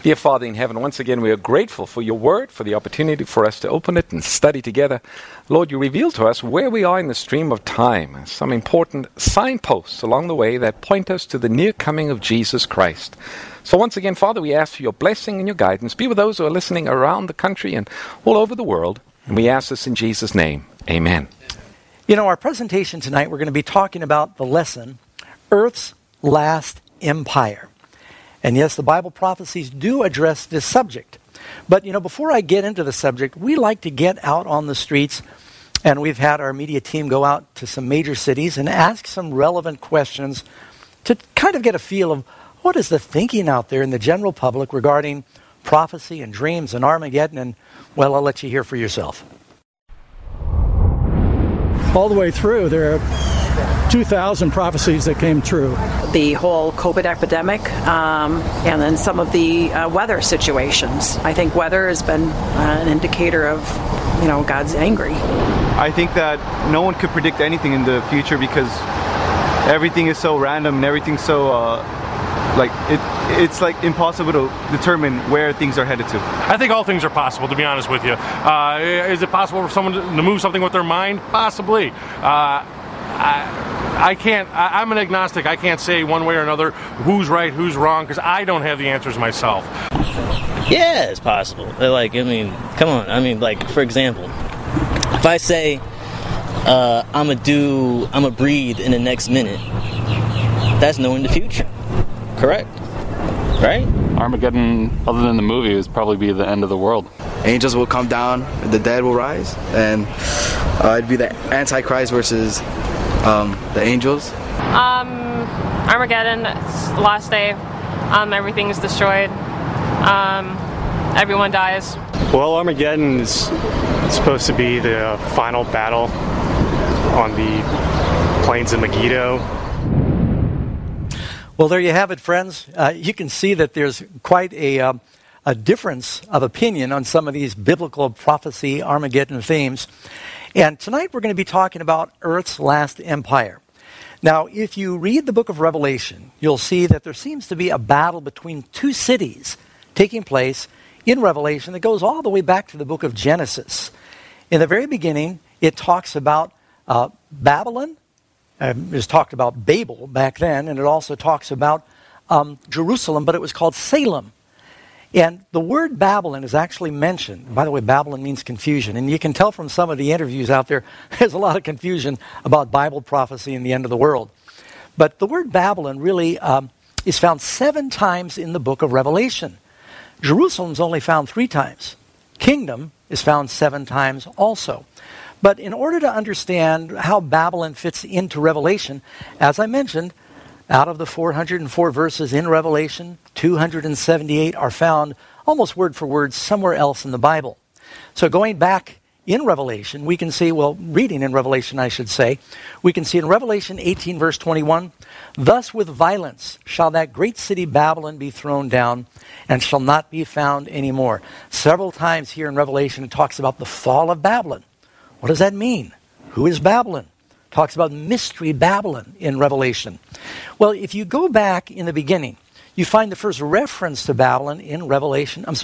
Dear Father in heaven, once again we are grateful for your word, for the opportunity for us to open it and study together. Lord, you reveal to us where we are in the stream of time, some important signposts along the way that point us to the near coming of Jesus Christ. So once again, Father, we ask for your blessing and your guidance. Be with those who are listening around the country and all over the world. And we ask this in Jesus' name. Amen. You know, our presentation tonight, we're going to be talking about the lesson, Earth's Last Empire. And yes, the Bible prophecies do address this subject. But, you know, before I get into the subject, we like to get out on the streets, and we've had our media team go out to some major cities and ask some relevant questions to kind of get a feel of what is the thinking out there in the general public regarding prophecy and dreams and Armageddon. And, well, I'll let you hear for yourself. All the way through, there are 2,000 prophecies that came true. The whole COVID epidemic, and then some of the weather situations. I think weather has been an indicator of, you know, God's angry. I think that no one could predict anything in the future because everything is so random and everything's so, it's like impossible to determine where things are headed to. I think all things are possible, to be honest with you. Is it possible for someone to move something with their mind? Possibly. I can't, I'm an agnostic. I can't say one way or another who's right, who's wrong, because I don't have the answers myself. Yeah, it's possible. Come on. For example, if I say I'm a breathe in the next minute, that's knowing the future. Correct? Right? Armageddon, other than the movie, would probably be the end of the world. Angels will come down, the dead will rise, and it'd be the Antichrist versus the angels. Armageddon, it's the last day. Everything's destroyed. Everyone dies. Well, Armageddon is supposed to be the final battle on the plains of Megiddo. Well, there you have it, friends. You can see that there's quite a difference of opinion on some of these biblical prophecy Armageddon themes. And tonight we're going to be talking about Earth's last empire. Now, if you read the book of Revelation, you'll see that there seems to be a battle between two cities taking place in Revelation that goes all the way back to the book of Genesis. In the very beginning, it talks about Babylon. It was talked about Babel back then, and it also talks about Jerusalem, but it was called Salem. And the word Babylon is actually mentioned. By the way, Babylon means confusion. And you can tell from some of the interviews out there, there's a lot of confusion about Bible prophecy and the end of the world. But the word Babylon really is found 7 times in the book of Revelation. Jerusalem's only found 3 times. Kingdom is found 7 times also. But in order to understand how Babylon fits into Revelation, as I mentioned, out of the 404 verses in Revelation, 278 are found almost word for word somewhere else in the Bible. So going back in Revelation, we can see, reading in Revelation, I should say, we can see in Revelation 18, verse 21, "Thus with violence shall that great city Babylon be thrown down, and shall not be found anymore." Several times here in Revelation, it talks about the fall of Babylon. What does that mean? Who is Babylon? Talks about mystery Babylon in Revelation. Well, if you go back in the beginning, you find the first reference to Babylon in Revelation.